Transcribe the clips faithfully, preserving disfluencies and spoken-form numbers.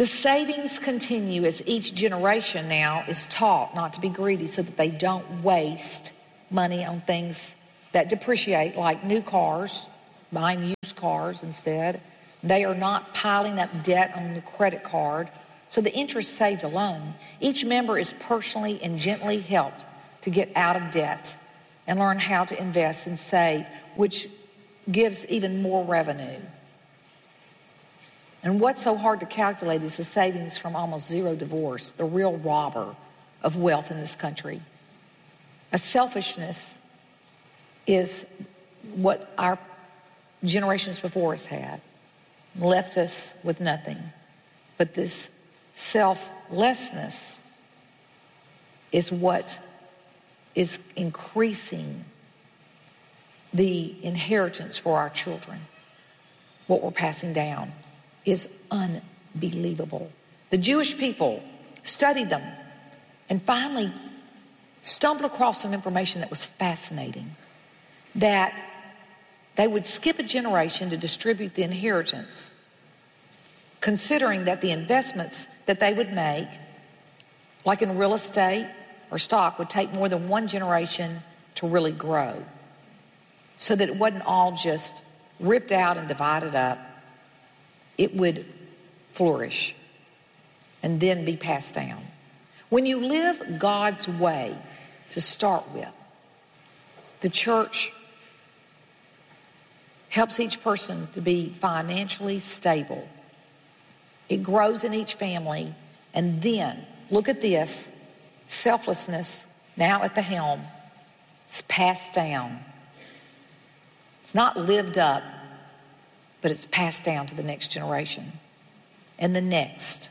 The savings continue as each generation now is taught not to be greedy so that they don't waste money on things that depreciate, like new cars, buying used cars instead. They are not piling up debt on the credit card, so the interest saved alone. Each member is personally and gently helped to get out of debt and learn how to invest and save, which gives even more revenue. And what's so hard to calculate is the savings from almost zero divorce, the real robber of wealth in this country. A selfishness is what our generations before us had, left us with nothing. But this selflessness is what is increasing the inheritance for our children. What we're passing down is unbelievable. The Jewish people studied them and finally stumbled across some information that was fascinating, that they would skip a generation to distribute the inheritance, considering that the investments that they would make, like in real estate or stock, would take more than one generation to really grow, so that it wasn't all just ripped out and divided up. It would flourish and then be passed down. When you live God's way to start with, the church helps each person to be financially stable. It grows in each family, and then, look at this, selflessness now at the helm. It's passed down. It's not lived up, but it's passed down to the next generation and the next,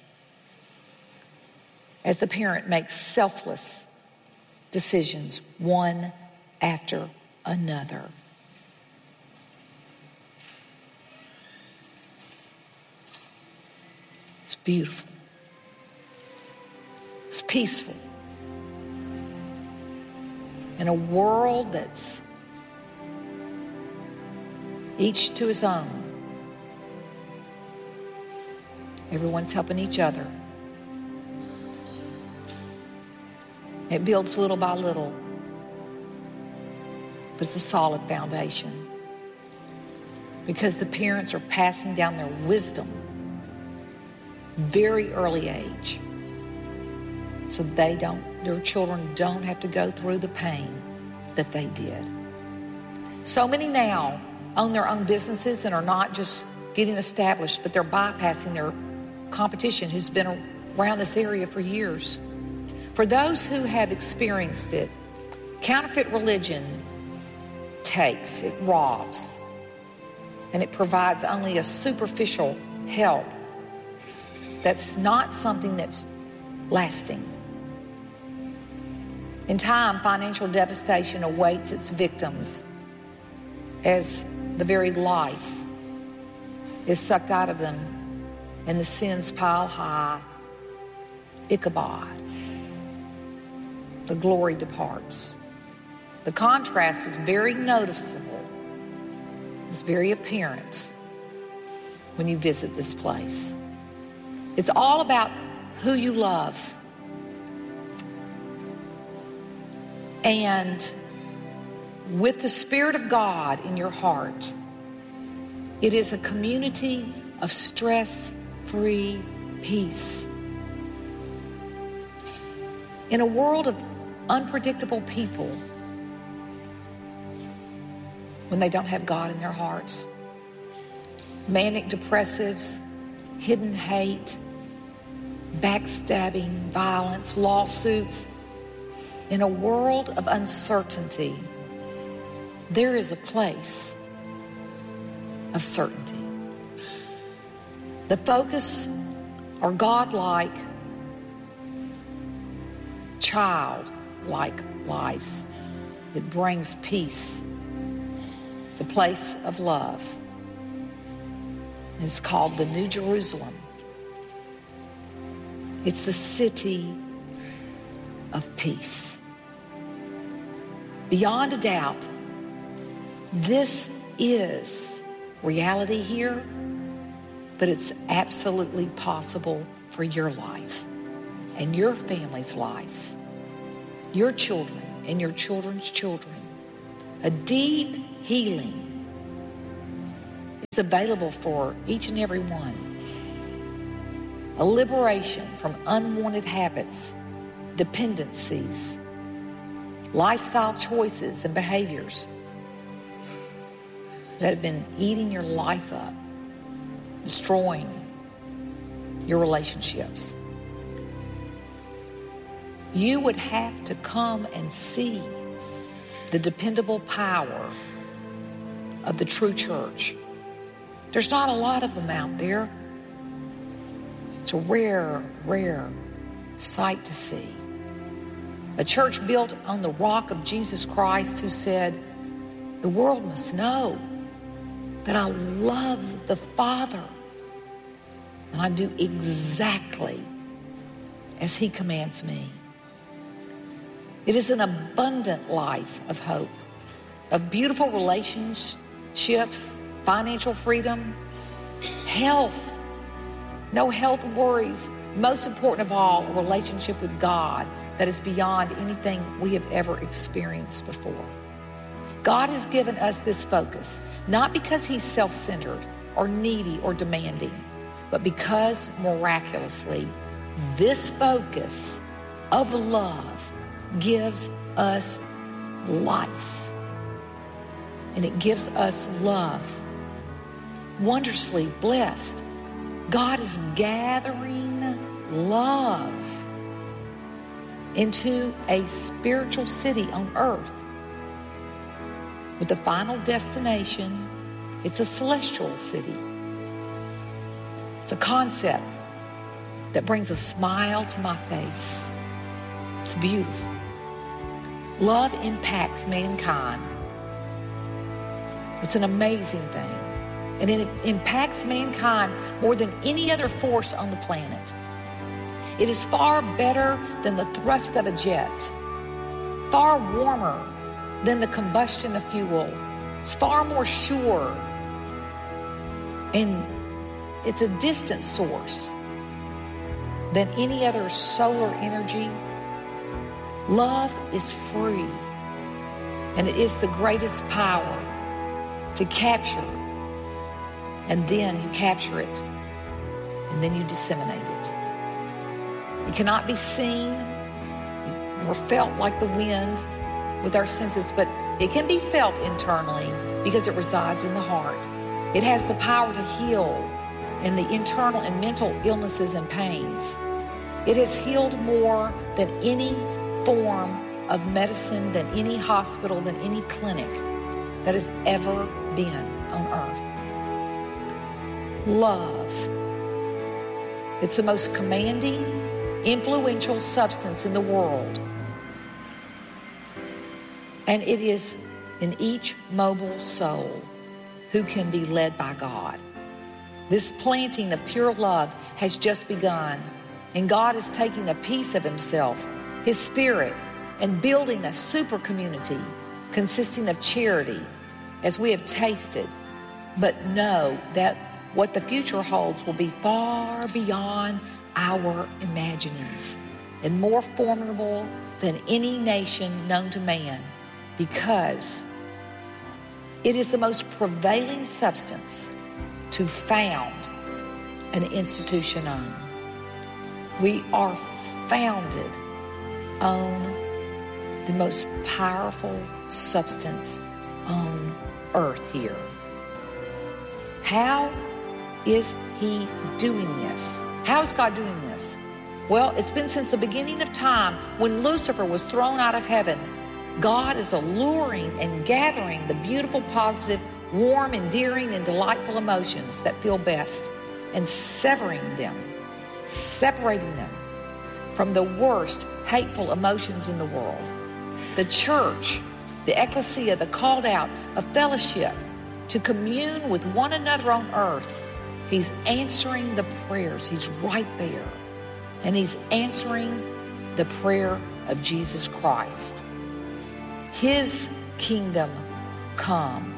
as the parent makes selfless decisions one after another. It's beautiful. It's peaceful. In a world that's each to his own, everyone's helping each other. It builds little by little, but it's a solid foundation, because the parents are passing down their wisdom very early age, so they don't, their children don't have to go through the pain that they did. So many now own their own businesses and are not just getting established, but they're bypassing their competition who's been around this area for years. For those who have experienced it, counterfeit religion takes, it robs, and it provides only a superficial help that's not something that's lasting. In time, financial devastation awaits its victims as the very life is sucked out of them and the sins pile high. Ichabod. The glory departs. The contrast is very noticeable. It's very apparent when you visit this place. It's all about who you love. And with the Spirit of God in your heart, it is a community of stress-free peace. In a world of unpredictable people, when they don't have God in their hearts, manic depressives, hidden hate, backstabbing, violence, lawsuits, in a world of uncertainty, there is a place of certainty. The focus are God-like, child-like lives. It brings peace. It's a place of love. It's called the New Jerusalem. It's the city of peace. Beyond a doubt, this is reality here, but it's absolutely possible for your life and your family's lives, your children and your children's children. A deep healing is available for each and every one. A liberation from unwanted habits, dependencies, lifestyle choices and behaviors that have been eating your life up, destroying your relationships. You would have to come and see the dependable power of the true church. There's not a lot of them out there. It's a rare, rare sight to see. A church built on the rock of Jesus Christ, who said, the world must know that I love the Father and I do exactly as He commands me. It is an abundant life of hope, of beautiful relationships, financial freedom, health, no health worries. Most important of all, a relationship with God that is beyond anything we have ever experienced before. God has given us this focus, not because He's self-centered or needy or demanding, but because miraculously, this focus of love gives us life. And it gives us love. Wondrously blessed, God is gathering love into a spiritual city on earth. With the final destination, it's a celestial city. It's a concept that brings a smile to my face. It's beautiful. Love impacts mankind. It's an amazing thing. And it impacts mankind more than any other force on the planet. It is far better than the thrust of a jet, far warmer than the combustion of fuel. It's far more sure. And it's a distant source than any other solar energy. Love is free, and it is the greatest power to capture, and then you capture it, and then you disseminate it. It cannot be seen or felt like the wind with our senses, but it can be felt internally because it resides in the heart. It has the power to heal in the internal and mental illnesses and pains. It has healed more than any form of medicine, than any hospital, than any clinic that has ever been on earth. Love. It's the most commanding, influential substance in the world. And it is in each mobile soul who can be led by God. This planting of pure love has just begun, and God is taking a piece of Himself, His Spirit, and building a super community consisting of charity, as we have tasted, but know that what the future holds will be far beyond our imaginings and more formidable than any nation known to man, because it is the most prevailing substance to found an institution on. We are founded on the most powerful substance on earth here. How is He doing this? How is God doing this? Well, it's been since the beginning of time, when Lucifer was thrown out of heaven. God is alluring and gathering the beautiful, positive, warm, endearing, and delightful emotions that feel best, and severing them, separating them from the worst hateful emotions in the world. The church, the ecclesia, the called out of fellowship to commune with one another on earth. He's answering the prayers. He's right there. And He's answering the prayer of Jesus Christ. His kingdom come.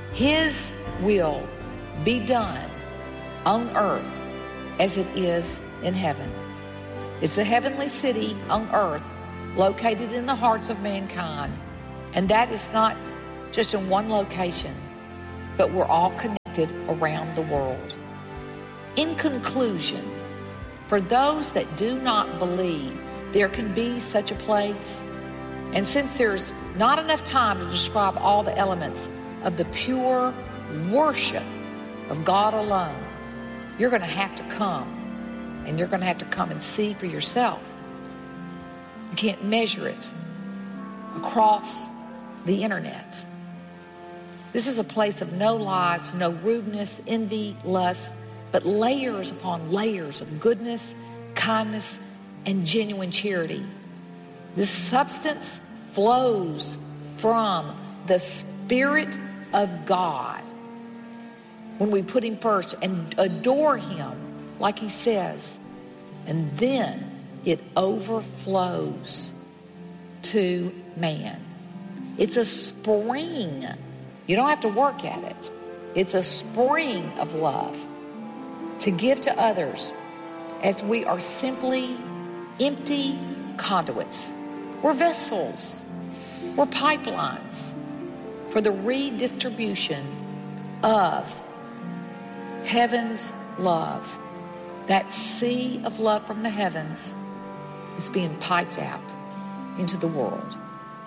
His will be done on earth as it is in heaven. It's a heavenly city on earth located in the hearts of mankind. And that is not just in one location, but we're all connected around the world. In conclusion, for those that do not believe there can be such a place, and since there's not enough time to describe all the elements of the pure worship of God alone, you're going to have to come, and you're going to have to come and see for yourself. You can't measure it across the internet. This is a place of no lies, no rudeness, envy, lust, but layers upon layers of goodness, kindness, and genuine charity. This substance flows from the Spirit of God when we put Him first and adore Him like He says, and then it overflows to man. It's a spring. You don't have to work at it. It's a spring of love to give to others as we are simply empty conduits. We're vessels. We're pipelines for the redistribution of heaven's love. That sea of love from the heavens is being piped out into the world.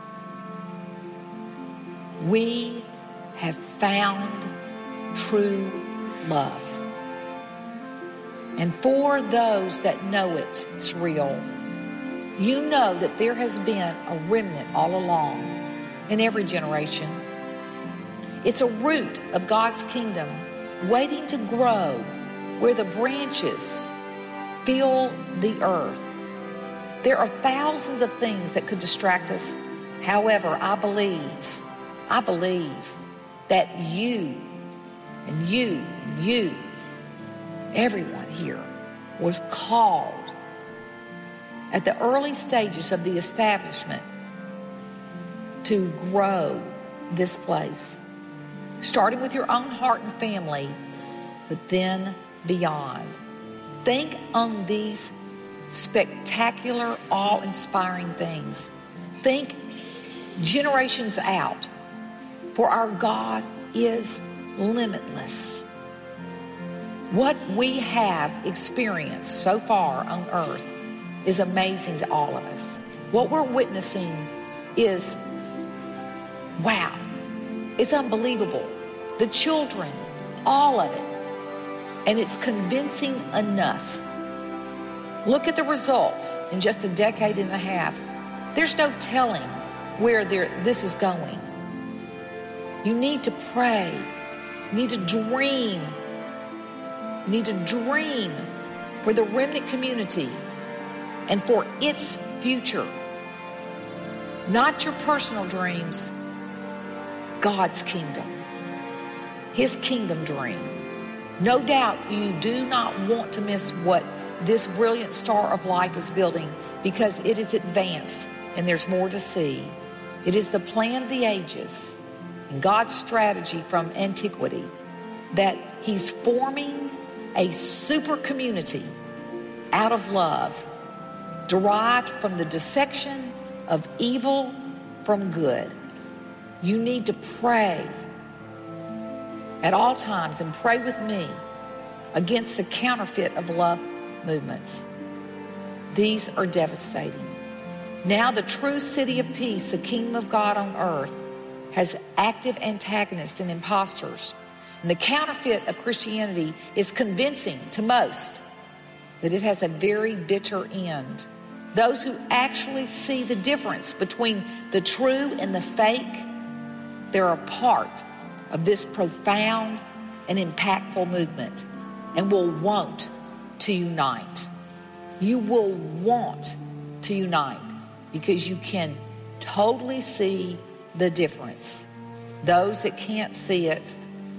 We have found true love. And for those that know it, it's real. You know that there has been a remnant all along in every generation. It's a root of God's kingdom waiting to grow where the branches fill the earth. There are thousands of things that could distract us. However, I believe, I believe that you and you and you, everyone here, was called at the early stages of the establishment to grow this place, starting with your own heart and family, but then beyond. Think on these spectacular, awe-inspiring things. Think generations out, for our God is limitless. What we have experienced so far on earth is amazing to all of us. What we're witnessing is, wow, it's unbelievable. The children, all of it. And it's convincing enough. Look at the results in just a decade and a half. There's no telling where this is going. You need to pray. You need to dream. You need to dream for the remnant community and for its future. Not your personal dreams, God's kingdom. His kingdom dream. No doubt you do not want to miss what this brilliant star of life is building, because it is advanced and there's more to see. It is the plan of the ages and God's strategy from antiquity that He's forming a super community out of love, derived from the dissection of evil from good. You need to pray at all times and pray with me against the counterfeit of love movements. These are devastating. Now the true city of peace, the kingdom of God on earth, has active antagonists and imposters. And the counterfeit of Christianity is convincing to most that it has a very bitter end. Those who actually see the difference between the true and the fake, they're a part of this profound and impactful movement and will want to unite. You will want to unite because you can totally see the difference. Those that can't see it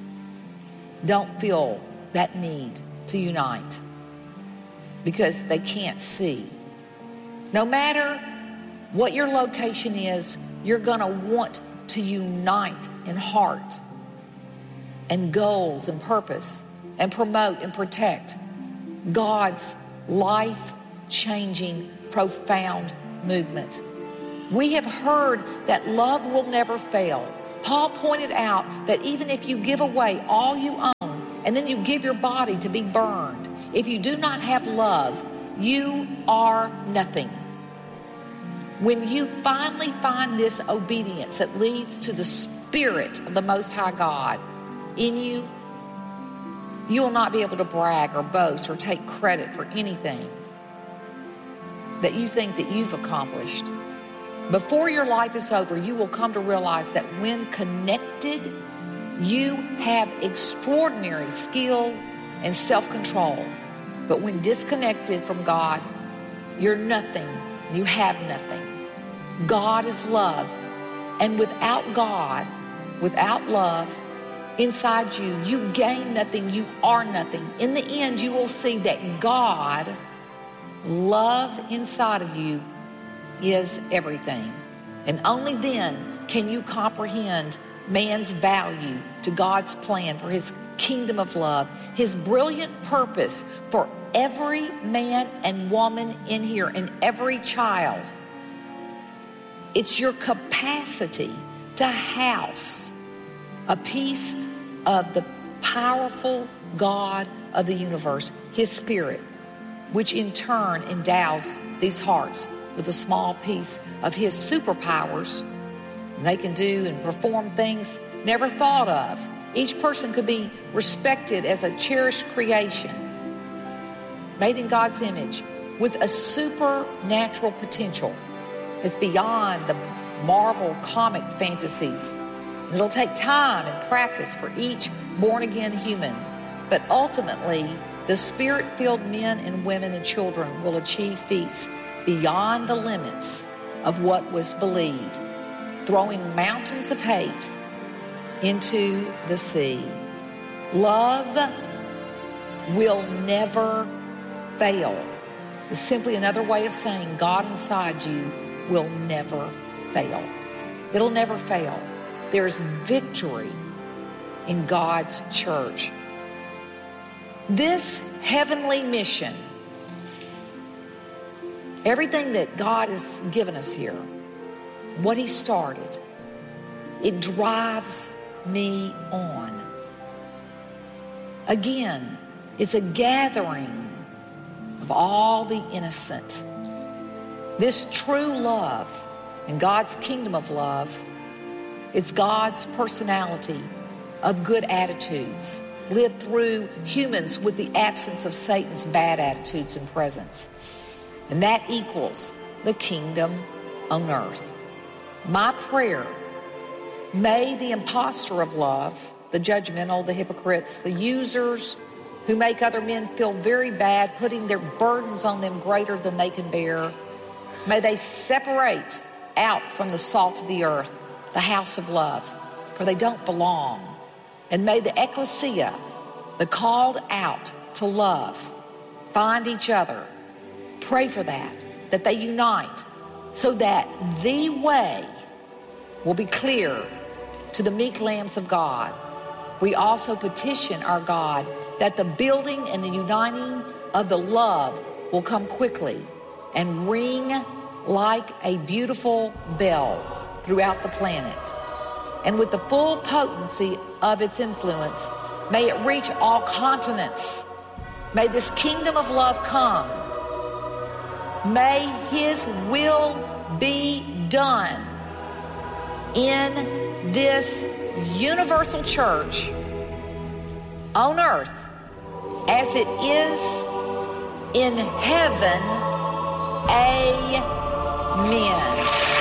don't feel that need to unite because they can't see. No matter what your location is, you're going to want to unite in heart and goals and purpose and promote and protect God's life-changing, profound movement. We have heard that love will never fail. Paul pointed out that even if you give away all you own and then you give your body to be burned, if you do not have love, you are nothing. When you finally find this obedience that leads to the Spirit of the Most High God in you, you will not be able to brag or boast or take credit for anything that you think that you've accomplished. Before your life is over, you will come to realize that when connected, you have extraordinary skill and self-control. But when disconnected from God, you're nothing. You have nothing. God is love. And without God, without love inside you, you gain nothing. You are nothing. In the end, you will see that God, love inside of you, is everything. And only then can you comprehend man's value to God's plan for his kingdom of love, his brilliant purpose for every man and woman in here and every child. It's your capacity to house a piece of the powerful God of the universe, his Spirit, which in turn endows these hearts with a small piece of his superpowers. They can do and perform things never thought of. Each person could be respected as a cherished creation, made in God's image, with a supernatural potential. It's beyond the Marvel comic fantasies. It'll take time and practice for each born-again human, but ultimately, the Spirit-filled men and women and children will achieve feats beyond the limits of what was believed, throwing mountains of hate into the sea. Love will never fail. It's simply another way of saying God inside you will never fail. It'll never fail. There's victory in God's church. This heavenly mission, everything that God has given us here, what he started, it drives me on. Again, it's a gathering of all the innocent. This true love and God's kingdom of love, it's God's personality of good attitudes lived through humans with the absence of Satan's bad attitudes and presence. And that equals the kingdom on earth. My prayer, may the imposter of love, the judgmental, the hypocrites, the users who make other men feel very bad, putting their burdens on them greater than they can bear, may they separate out from the salt of the earth, the house of love, for they don't belong. And may the ecclesia, the called out to love, find each other. Pray for that, that they unite, so that the way will be clear to the meek lambs of God. We also petition our God that the building and the uniting of the love will come quickly and ring like a beautiful bell throughout the planet. And with the full potency of its influence, may it reach all continents. May this kingdom of love come. May his will be done in this universal church on earth as it is in heaven. Amen.